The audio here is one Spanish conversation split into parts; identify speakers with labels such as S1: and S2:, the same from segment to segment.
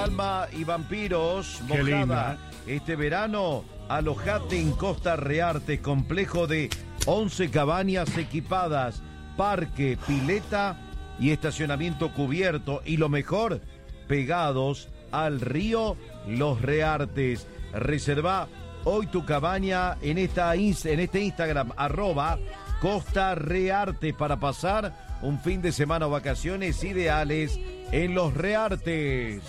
S1: Palma y Vampiros,
S2: Qué
S1: mojada
S2: linda.
S1: este verano. Alojate en Costa Rearte, complejo de 11 cabañas equipadas, parque, pileta y estacionamiento cubierto. Y lo mejor, pegados al río Los Reartes. Reserva hoy tu cabaña en este Instagram, @Costa Rearte, para pasar un fin de semana o vacaciones ideales en Los Reartes.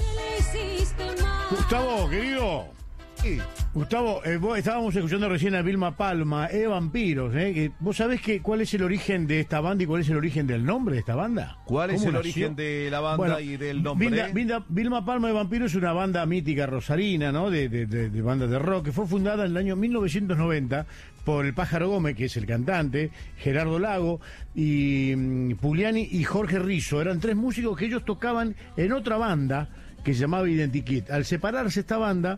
S2: Gustavo, querido.
S1: Sí.
S2: Gustavo, estábamos escuchando recién a Vilma Palma, Vampiros, ¿Vos sabés cuál es el origen de esta banda y cuál es el origen del nombre de esta banda?
S1: ¿Cuál es
S2: ¿Cómo
S1: el
S2: nació?
S1: origen de la banda y del nombre?
S2: Vilma Palma y Vampiros es una banda mítica rosarina, ¿no? De bandas de rock, que fue fundada en el año 1990 por el Pájaro Gómez, que es el cantante, Gerardo Lago, y Pugliani y Jorge Rizzo. Eran tres músicos que ellos tocaban en otra banda que se llamaba Identikit. Al separarse esta banda,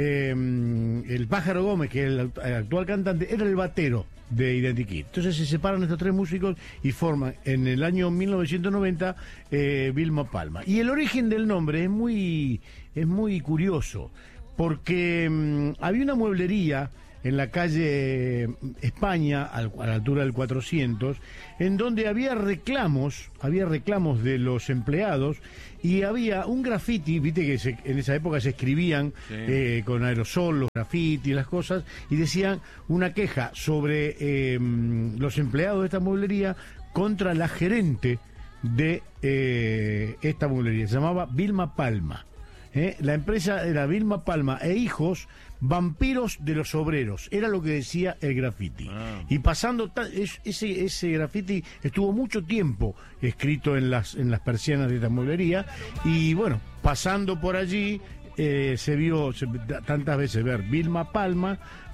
S2: el Pájaro Gómez, que es el actual cantante, era el batero de Identikit. Entonces se separan estos tres músicos y forman en el año 1990 Vilma Palma. Y el origen del nombre es muy curioso, porque había una mueblería en la calle España, a la altura del 400, en donde había reclamos de los empleados, y había un graffiti, viste que en esa época se escribían con aerosol, los graffiti, las cosas, y decían una queja sobre los empleados de esta mueblería contra la gerente de esta mueblería. Se llamaba Vilma Palma. La empresa era Vilma Palma e Hijos, Vampiros de los Obreros, era lo que decía el graffiti. Y pasando ese graffiti estuvo mucho tiempo escrito en las persianas de esta mueblería, y bueno, pasando por allí se vio tantas veces ver Vilma Palma,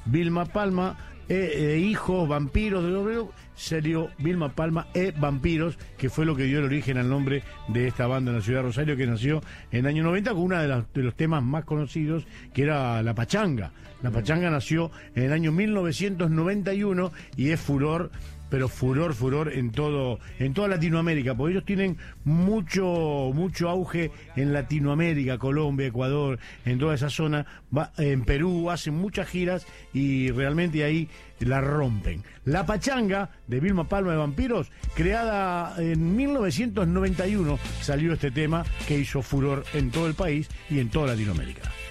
S2: Hijos, Vampiros de los Obreros, salió Vilma Palma Vampiros, que fue lo que dio el origen al nombre de esta banda en la ciudad de Rosario, que nació en el año 90 con uno de los temas más conocidos, que era La Pachanga. La Pachanga nació en el año 1991 y es furor, pero furor en toda Latinoamérica, porque ellos tienen mucho auge en Latinoamérica, Colombia, Ecuador, en toda esa zona, en Perú, hacen muchas giras y realmente ahí la rompen. La Pachanga de Vilma Palma de Vampiros, creada en 1991, salió este tema que hizo furor en todo el país y en toda Latinoamérica.